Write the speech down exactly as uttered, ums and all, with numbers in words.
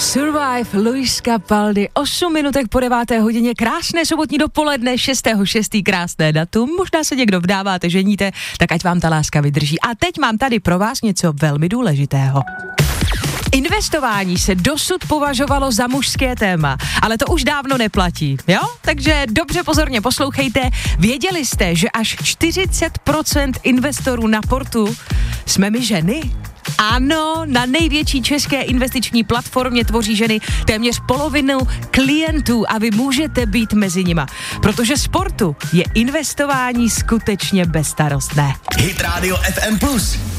Survive, Luis Capaldi, osm minutek po deváté hodině, krásné sobotní dopoledne, šestého šestého krásné datum, možná se někdo vdáváte, ženíte, tak ať vám ta láska vydrží. A teď mám tady pro vás něco velmi důležitého. Investování se dosud považovalo za mužské téma, ale to už dávno neplatí, jo? Takže dobře pozorně poslouchejte. Věděli jste, že až čtyřicet procent investorů na portu jsme my ženy? Ano, na největší české investiční platformě tvoří ženy téměř polovinu klientů a vy můžete být mezi nima, protože sportu je investování skutečně bezstarostné. Hit Radio F M plus.